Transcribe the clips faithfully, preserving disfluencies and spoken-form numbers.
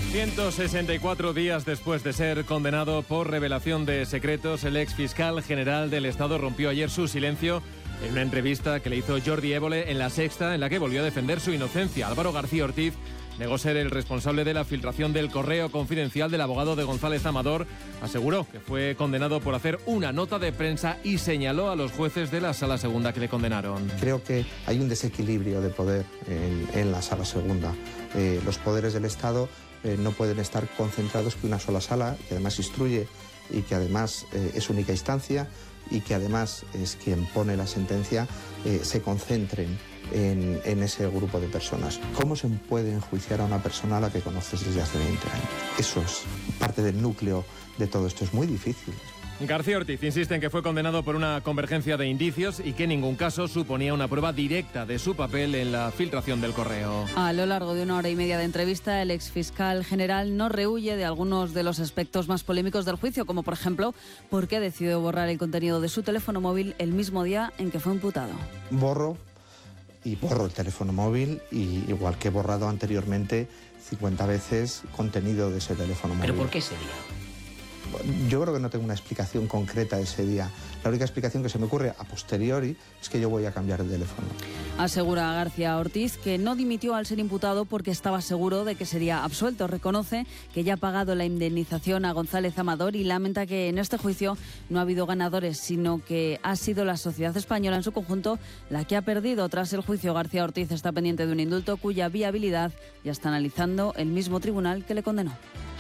ciento sesenta y cuatro días después de ser condenado por revelación de secretos, el ex fiscal general del Estado rompió ayer su silencio en una entrevista que le hizo Jordi Évole en La Sexta, en la que volvió a defender su inocencia. Álvaro García Ortiz negó ser el responsable de la filtración del correo confidencial del abogado de González Amador. Aseguró que fue condenado por hacer una nota de prensa y señaló a los jueces de la Sala Segunda que le condenaron. Creo que hay un desequilibrio de poder en, en la Sala Segunda. Eh, los poderes del Estado eh, no pueden estar concentrados en una sola sala, que además instruye y que además eh, es única instancia y que además es quien pone la sentencia, eh, se concentren En, en ese grupo de personas. ¿Cómo se puede enjuiciar a una persona a la que conoces desde hace veinte años? Eso es parte del núcleo de todo esto, es muy difícil. García Ortiz insiste en que fue condenado por una convergencia de indicios y que en ningún caso suponía una prueba directa de su papel en la filtración del correo. A lo largo de una hora y media de entrevista, el exfiscal general no rehúye de algunos de los aspectos más polémicos del juicio, como por ejemplo, por qué decidió borrar el contenido de su teléfono móvil el mismo día en que fue imputado. Borro y borro el teléfono móvil, y igual que he borrado anteriormente cincuenta veces contenido de ese teléfono móvil. ¿Pero por qué ese día? Yo creo que no tengo una explicación concreta de ese día. La única explicación que se me ocurre a posteriori es que yo voy a cambiar el teléfono. Asegura García Ortiz que no dimitió al ser imputado porque estaba seguro de que sería absuelto. Reconoce que ya ha pagado la indemnización a González Amador y lamenta que en este juicio no ha habido ganadores, sino que ha sido la sociedad española en su conjunto la que ha perdido. Tras el juicio, García Ortiz está pendiente de un indulto cuya viabilidad ya está analizando el mismo tribunal que le condenó.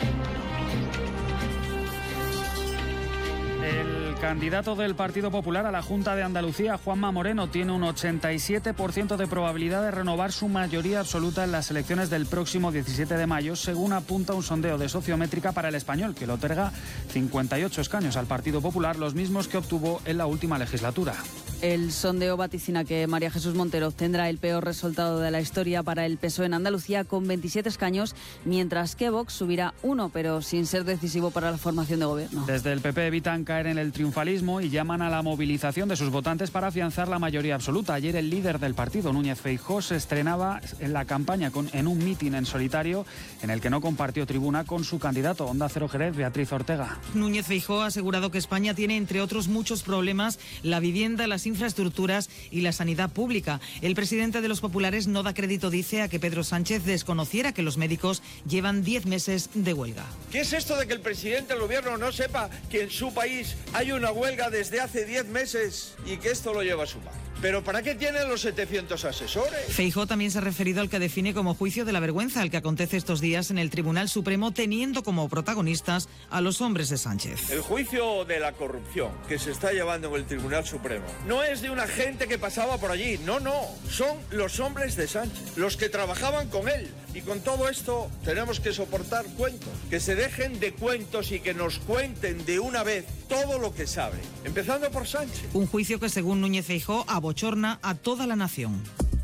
El candidato del Partido Popular a la Junta de Andalucía, Juanma Moreno, tiene un ochenta y siete por ciento de probabilidad de renovar su mayoría absoluta en las elecciones del próximo diecisiete de mayo, según apunta un sondeo de Sociométrica para El Español, que le otorga cincuenta y ocho escaños al Partido Popular, los mismos que obtuvo en la última legislatura. El sondeo vaticina que María Jesús Montero obtendrá el peor resultado de la historia para el P S O E en Andalucía, con veintisiete escaños, mientras que Vox subirá uno, pero sin ser decisivo para la formación de gobierno. Desde el P P evitan caer en el triunfalismo y llaman a la movilización de sus votantes para afianzar la mayoría absoluta. Ayer el líder del partido, Núñez Feijóo, se estrenaba en la campaña con, en un mitin en solitario en el que no compartió tribuna con su candidato. Onda Cero Jerez, Beatriz Ortega. Núñez Feijóo ha asegurado que España tiene, entre otros muchos problemas, la vivienda, las infraestructuras y la sanidad pública. El presidente de los populares no da crédito, dice, a que Pedro Sánchez desconociera que los médicos llevan diez meses de huelga. ¿Qué es esto de que el presidente del gobierno no sepa que en su país hay una huelga desde hace diez meses y que esto lo lleva a sumar? ¿Pero para qué tienen los setecientos asesores? Feijóo también se ha referido al que define como juicio de la vergüenza, al que acontece estos días en el Tribunal Supremo, teniendo como protagonistas a los hombres de Sánchez. El juicio de la corrupción que se está llevando en el Tribunal Supremo no es de una gente que pasaba por allí, no, no, son los hombres de Sánchez, los que trabajaban con él. Y con todo esto tenemos que soportar cuentos, que se dejen de cuentos y que nos cuenten de una vez todo lo que saben, empezando por Sánchez. Un juicio que, según Núñez Feijóo, abochorna a toda la nación.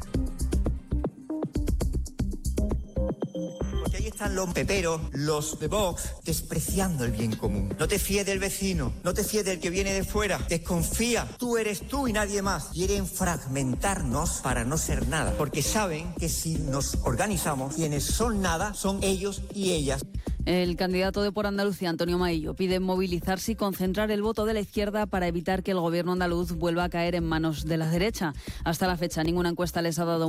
Porque ahí están los peperos, los de Vox, despreciando el bien común. No te fíes del vecino, no te fíes del que viene de fuera, desconfía, tú eres tú y nadie más. Quieren fragmentarnos para no ser nada, porque saben que si nos organizamos, quienes son nada son ellos y ellas. El candidato de Por Andalucía, Antonio Maillo, pide movilizarse y concentrar el voto de la izquierda para evitar que el gobierno andaluz vuelva a caer en manos de la derecha. Hasta la fecha, ninguna encuesta les ha dado